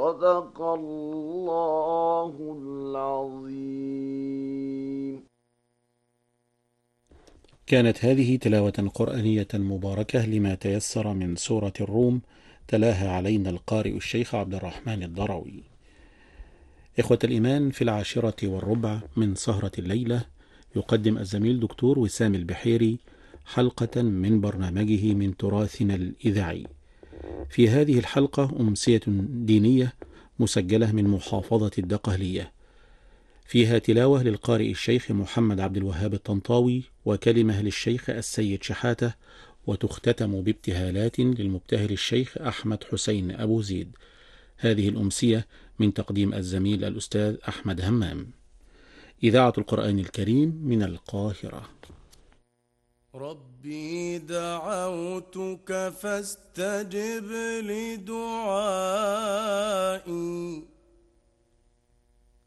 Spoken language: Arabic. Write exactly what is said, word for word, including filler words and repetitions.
صدق الله العظيم. كانت هذه تلاوة قرآنية مباركة لما تيسر من سورة الروم، تلاها علينا القارئ الشيخ عبد الرحمن الضروي. إخوة الإيمان، في العاشرة والربع من سهرة الليلة يقدم الزميل دكتور وسام البحيري حلقة من برنامجه من تراثنا الإذاعي. في هذه الحلقة أمسية دينية مسجلة من محافظة الدقهلية، فيها تلاوة للقارئ الشيخ محمد عبد الوهاب الطنطاوي وكلمة للشيخ السيد شحاتة، وتختتم بابتهالات للمبتهل الشيخ أحمد حسين أبو زيد. هذه الأمسية من تقديم الزميل الأستاذ أحمد همام. إذاعة القرآن الكريم من القاهرة. ربي دعوتك فاستجب لدعائي.